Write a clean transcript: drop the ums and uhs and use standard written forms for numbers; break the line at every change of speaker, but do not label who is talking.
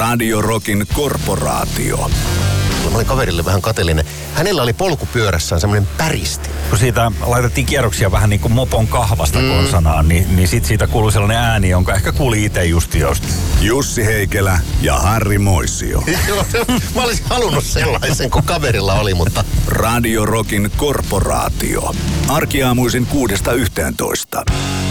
Radio Rockin korporaatio.
Mä olin kaverille vähän kateellinen. Hänellä oli polkupyörässään semmoinen päristi.
Kun siitä laitettiin kierroksia vähän niin kuin mopon kahvasta konsanaan, niin sit siitä kuului sellainen ääni, jonka ehkä kuuli itse just josta.
Jussi Heikelä ja Harri Moisio.
Mä olisin halunnut sellaisen, kun kaverilla oli, mutta...
Radio Rockin korporaatio. Arkiaamuisin 6–11.